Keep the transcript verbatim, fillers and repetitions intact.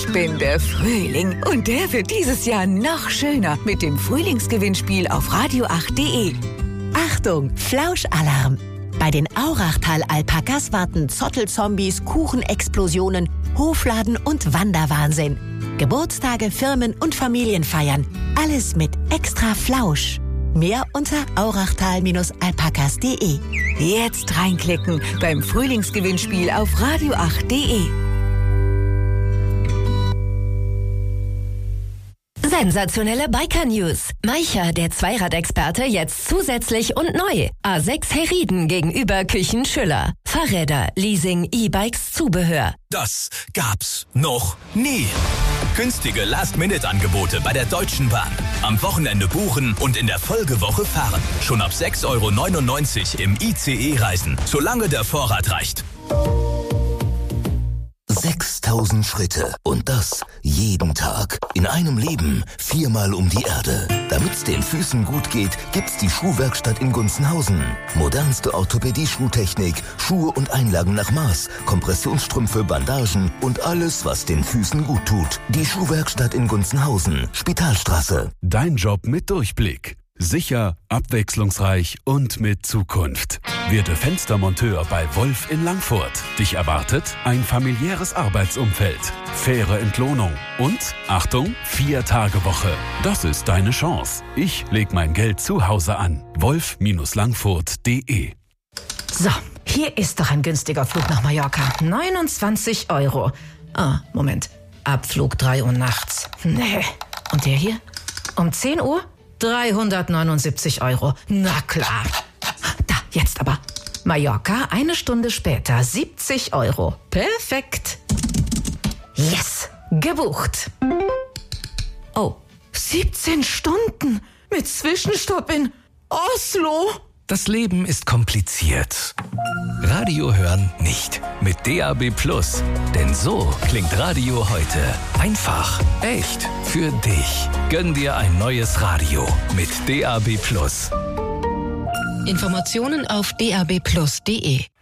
Ich bin der Frühling und der wird dieses Jahr noch schöner mit dem Frühlingsgewinnspiel auf radio acht punkt de. Achtung, Flauschalarm! Bei den Aurachtal-Alpakas warten Zottelzombies, Kuchenexplosionen, Hofladen und Wanderwahnsinn. Geburtstage, Firmen und Familienfeiern. Alles mit extra Flausch. Mehr unter aurachtal Alpakas punkt de. Jetzt reinklicken beim Frühlingsgewinnspiel auf radio acht punkt de. Sensationelle Biker-News. Maicha, der Zweiradexperte, jetzt zusätzlich und neu. A sechs Heriden gegenüber Küchen Schüller. Fahrräder, Leasing, E-Bikes, Zubehör. Das gab's noch nie. Günstige Last-Minute-Angebote bei der Deutschen Bahn. Am Wochenende buchen und in der Folgewoche fahren. Schon ab sechs Euro neunundneunzig im I C E reisen, solange der Vorrat reicht. sechstausend Schritte und das jeden Tag. In einem Leben viermal um die Erde. Damit's den Füßen gut geht, gibt's die Schuhwerkstatt in Gunzenhausen. Modernste Orthopädie-Schuhtechnik, Schuhe und Einlagen nach Maß, Kompressionsstrümpfe, Bandagen und alles, was den Füßen gut tut. Die Schuhwerkstatt in Gunzenhausen, Spitalstraße. Dein Job mit Durchblick. Sicher, abwechslungsreich und mit Zukunft. Werde Fenstermonteur bei Wolf in Langfurt. Dich erwartet ein familiäres Arbeitsumfeld, faire Entlohnung und, Achtung, Vier-Tage-Woche. Das ist deine Chance. Ich leg mein Geld zu Hause an. wolf Langfurt punkt de. So, hier ist doch ein günstiger Flug nach Mallorca. neunundzwanzig Euro. Ah, Moment. Abflug drei Uhr nachts. Nee. Und der hier? Um zehn Uhr? dreihundertneunundsiebzig Euro. Na klar. Da, jetzt aber. Mallorca, eine Stunde später, siebzig Euro. Perfekt. Yes, gebucht. Oh, siebzehn Stunden mit Zwischenstopp in Oslo. Das Leben ist kompliziert. Radio hören nicht. Mit D A B Plus. Denn so klingt Radio heute. Einfach, echt, für dich. Gönn dir ein neues Radio mit D A B Plus. Informationen auf d a b plus punkt de.